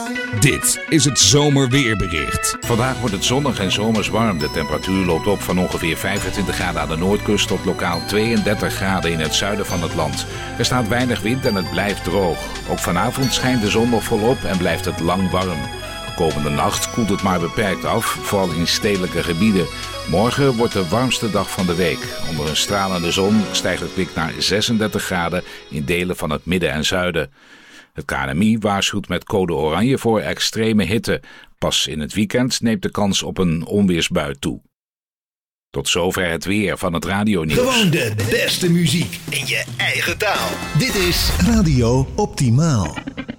Dit is het zomerweerbericht. Vandaag wordt het zonnig en zomers warm. De temperatuur loopt op van ongeveer 25 graden aan de noordkust tot lokaal 32 graden in het zuiden van het land. Er staat weinig wind en het blijft droog. Ook vanavond schijnt de zon nog volop en blijft het lang warm. Komende nacht koelt het maar beperkt af, vooral in stedelijke gebieden. Morgen wordt de warmste dag van de week. Onder een stralende zon stijgt het kwik naar 36 graden in delen van het midden en zuiden. Het KNMI waarschuwt met code oranje voor extreme hitte. Pas in het weekend neemt de kans op een onweersbui toe. Tot zover het weer van het radionieuws. Gewoon de beste muziek in je eigen taal. Dit is Radio Optimaal.